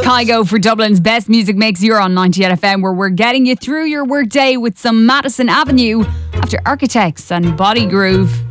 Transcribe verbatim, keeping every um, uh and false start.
Kygo for Dublin's best music mix. You're on ninety-eight F M, where we're getting you through your workday with some Madison Avenue after Architects and Body Groove.